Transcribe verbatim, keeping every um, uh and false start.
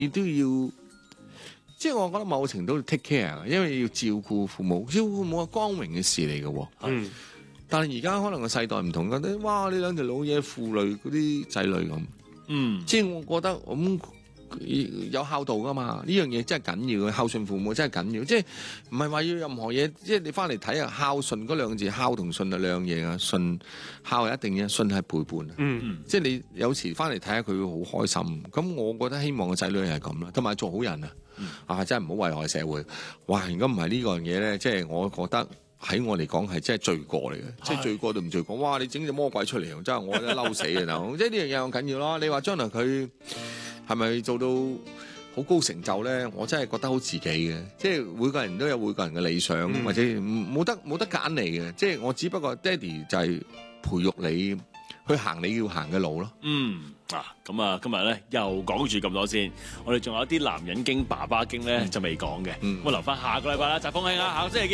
亦都要。即係我覺得某程度 take care， 因為要照顧父母，照顧父母係光榮嘅事嚟嘅喎。 嗯。 但係而家可能個世代唔同，覺得哇！你兩條老嘢負累嗰啲仔女咁。 嗯。 即係我覺得咁、嗯、有孝道噶嘛，呢樣嘢真係緊要嘅，孝順父母真係緊要。即係唔係話要任何嘢，即係你翻嚟睇下孝順嗰兩個字，孝同順係兩樣嘢啊。順孝係一定嘅，順係陪伴。 嗯嗯。 即係你有時翻嚟睇下佢會好開心。咁我覺得希望個仔女係咁啦，同埋做好人啊。嗯、啊！真係唔好危害社會。哇！如果唔係呢個樣嘢咧，即係我覺得喺我嚟講係真係罪過嚟嘅，即係罪過都唔罪過。哇！你整隻魔鬼出嚟，真係我覺得嬲死嘅啦！即係呢樣嘢好緊要咯。你話將來佢係咪做到好高成就咧？我真係覺得好自己嘅。即係每個人都有每個人嘅理想，嗯、或者冇得冇得揀你嘅。即係我只不過爹哋就係培育你去行你要行嘅路咯。 嗯。啊，咁啊，今日咧又講住咁多先，我哋仲有啲男人經、爸爸經咧就未講嘅，咁、嗯、我留翻下個禮拜啦，就風興啊，下個星期見。